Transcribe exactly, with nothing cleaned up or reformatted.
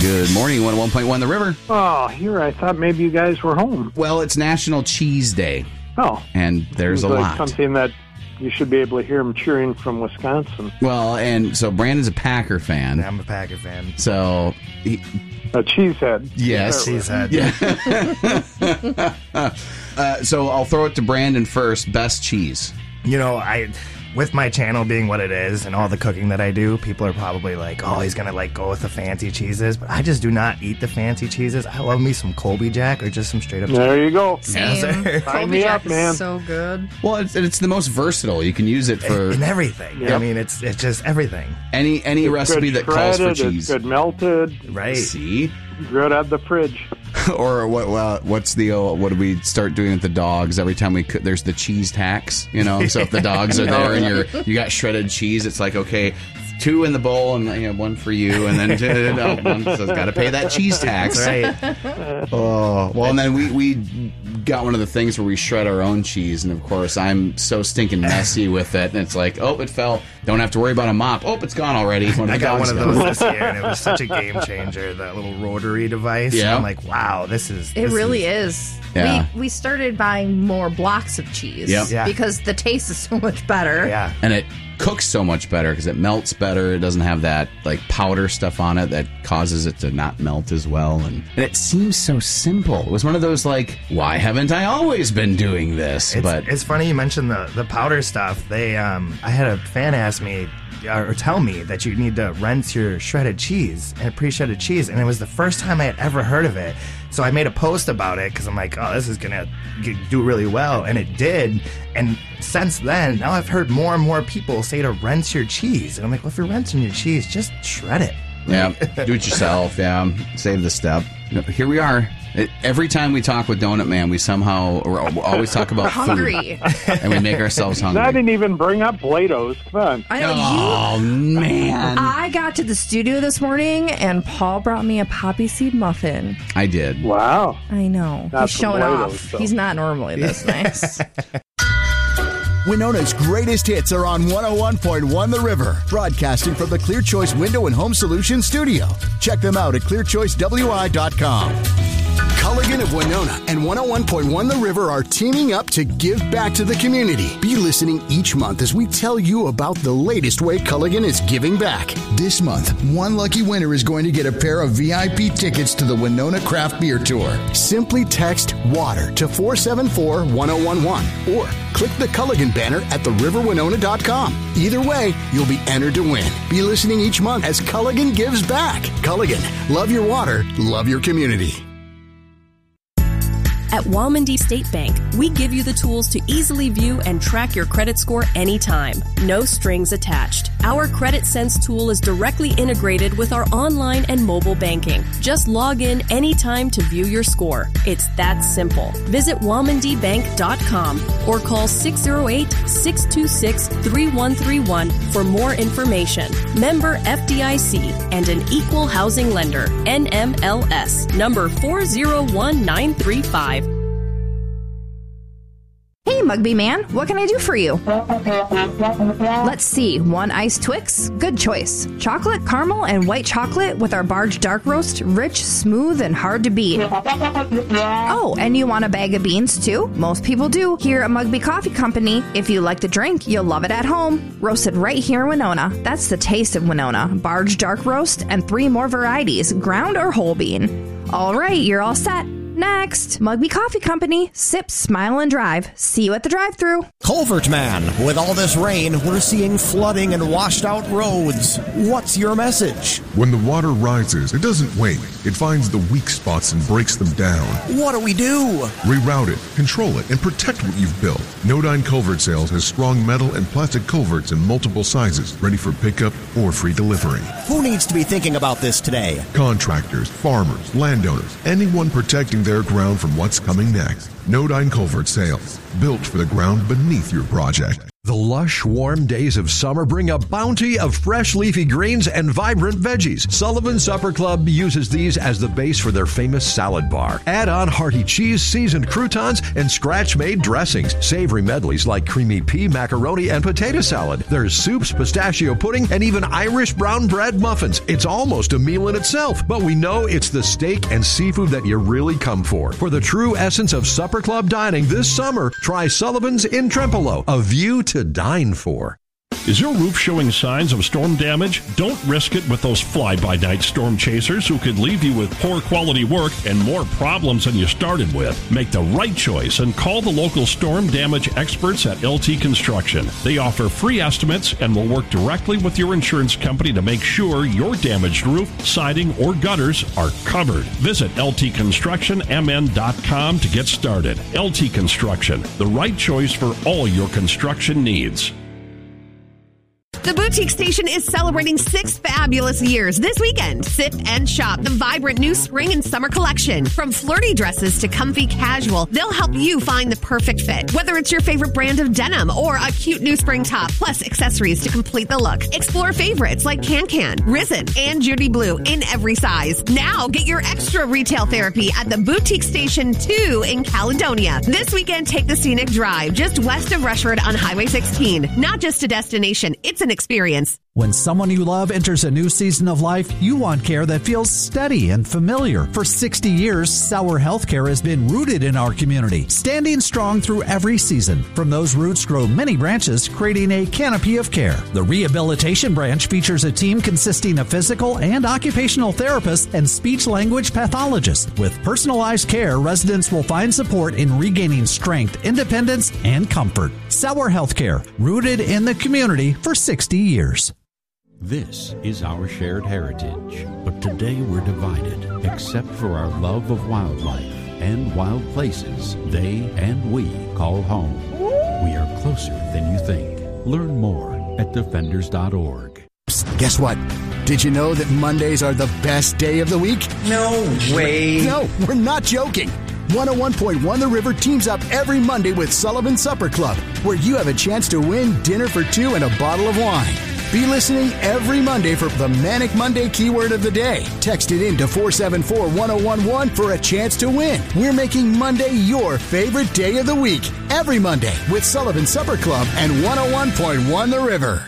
Good morning, one oh one point one The River. Oh, here, I thought maybe you guys were home. Well, it's National Cheese Day. Oh. And there's Seems a like lot. Something that you should be able to hear them cheering from Wisconsin. Well, and so Brandon's a Packer fan. I'm a Packer fan. So... He, a cheesehead. Yes. Cheesehead. Yeah. uh, so I'll throw it to Brandon first. Best cheese. You know, I... With my channel being what it is and all the cooking that I do, people are probably like, oh, he's going to like go with the fancy cheeses. But I just do not eat the fancy cheeses. I love me some Colby Jack or just some straight up cheese. There you go. Same. Yes, Colby Jack up, man. is so good. Well, it's, it's the most versatile. You can use it for... And everything. Yep. I mean, it's it's just everything. Any any It's recipe good that calls for shredded, cheese. It's good melted. Right. See? Good out of the fridge. Or what? Well, what's the uh, what do we start doing with the dogs? Every time we cook, there's the cheese tax, you know. So if the dogs are there and you're you got shredded cheese, it's like, okay, two in the bowl and you know, one for you, and then two, no, one, so got to pay that cheese tax. That's right. Oh well, and then we we got one of the things where we shred our own cheese, and of course I'm so stinking messy with it, and it's like, oh, it fell. Don't have to worry about a mop. Oh, it's gone already. One of I the got dogs one of got it. those this year, and it was such a game changer, that little rotary device. Yeah. And I'm like, wow, this is... It this really is... is. Yeah. We we started buying more blocks of cheese Yep. Yeah. because the taste is so much better. Yeah. And it cooks so much better because it melts better. It doesn't have that like powder stuff on it that causes it to not melt as well. And, and it seems so simple. It was one of those like, why haven't I always been doing this? It's, but it's funny you mentioned the, the powder stuff. They, um, I had a fan ask me or tell me that you need to rinse your shredded cheese and pre-shredded cheese, and it was the first time I had ever heard of it. So I made a post about it because I'm like, oh, this is gonna g- do really well, and it did. And since then, now I've heard more and more people say to rinse your cheese, and I'm like, well, if you're rinsing your cheese, just shred it. yeah, do it yourself. Yeah, save the step. Here we are. It, every time we talk with Donut Man, we somehow or always talk about Hungry. food, and we make ourselves hungry. I didn't even bring up Play-Dohs. Come on. I know Oh man, I got to the studio this morning and Paul brought me a poppy seed muffin. I did. Wow. I know. Not He's showing from off. Play-Dohs, though. He's not normally this nice. Winona's greatest hits are on one oh one point one The River, broadcasting from the Clear Choice Window and Home Solutions studio. Check them out at clear choice w i dot com. Culligan of Winona and one oh one point one The River are teaming up to give back to the community. Be listening each month as we tell you about the latest way Culligan is giving back. This month, one lucky winner is going to get a pair of V I P tickets to the Winona Craft Beer Tour. Simply text WATER to four seven four one oh one one or click the Culligan banner at the river winona dot com. Either way, you'll be entered to win. Be listening each month as Culligan gives back. Culligan, love your water, love your community. At Walmondie State Bank, we give you the tools to easily view and track your credit score anytime. No strings attached. Our Credit Sense tool is directly integrated with our online and mobile banking. Just log in anytime to view your score. It's that simple. Visit walmondie bank dot com or call six oh eight, six two six, three one three one for more information. Member F D I C and an equal housing lender. N M L S number four zero one nine three five. Hey, Mugby Man, what can I do for you? Let's see. One iced Twix? Good choice. Chocolate, caramel, and white chocolate with our Barge Dark Roast. Rich, smooth, and hard to beat. Oh, and you want a bag of beans, too? Most people do. Here at Mugby Coffee Company, if you like the drink, you'll love it at home. Roasted right here in Winona. That's the taste of Winona. Barge Dark Roast and three more varieties, ground or whole bean. All right, you're all set. Next, Mugby Coffee Company. Sip, smile, and drive. See you at the drive-thru. Culvert Man, with all this rain, we're seeing flooding and washed out roads. What's your message? When the water rises, it doesn't wait. It finds the weak spots and breaks them down. What do we do? Reroute it, control it, and protect what you've built. Nodine Culvert Sales has strong metal and plastic culverts in multiple sizes, ready for pickup or free delivery. Who needs to be thinking about this today? Contractors, farmers, landowners, anyone protecting their ground from what's coming next. Nodine Culvert Sales, built for the ground beneath your project. The lush, warm days of summer bring a bounty of fresh leafy greens and vibrant veggies. Sullivan Supper Club uses these as the base for their famous salad bar. Add on hearty cheese, seasoned croutons, and scratch-made dressings. Savory medleys like creamy pea, macaroni, and potato salad. There's soups, pistachio pudding, and even Irish brown bread muffins. It's almost a meal in itself, but we know it's the steak and seafood that you really come for. For the true essence of Supper Club dining this summer, try Sullivan's in Trempealeau, a view to dine for. Is your roof showing signs of storm damage? Don't risk it with those fly-by-night storm chasers who could leave you with poor quality work and more problems than you started with. Make the right choice and call the local storm damage experts at L T Construction. They offer free estimates and will work directly with your insurance company to make sure your damaged roof, siding, or gutters are covered. Visit L T construction M N dot com to get started. L T Construction, the right choice for all your construction needs. The Boutique Station is celebrating six fabulous years this weekend. Sip and shop the vibrant new spring and summer collection. From flirty dresses to comfy casual, they'll help you find the perfect fit. Whether it's your favorite brand of denim or a cute new spring top, plus accessories to complete the look. Explore favorites like Can-Can, Risen, and Judy Blue in every size. Now get your extra retail therapy at the Boutique Station two in Caledonia. This weekend, take the scenic drive just west of Rushford on Highway sixteen. Not just a destination, it's an experience. When someone you love enters a new season of life, you want care that feels steady and familiar. For sixty years, Sauer Healthcare has been rooted in our community, standing strong through every season. From those roots grow many branches, creating a canopy of care. The rehabilitation branch features a team consisting of physical and occupational therapists and speech-language pathologists. With personalized care, residents will find support in regaining strength, independence, and comfort. Sauer Healthcare, rooted in the community for sixty years. This is our shared heritage, but today we're divided, except for our love of wildlife and wild places they and we call home. We are closer than you think. Learn more at defenders dot org. Psst, guess what? Did you know that Mondays are the best day of the week? No way. No, we're not joking. one oh one point one The River teams up every Monday with Sullivan Supper Club, where you have a chance to win dinner for two and a bottle of wine. Be listening every Monday for the Manic Monday keyword of the day. Text it in to four seven four one oh one one for a chance to win. We're making Monday your favorite day of the week every Monday with Sullivan Supper Club and one oh one point one The River.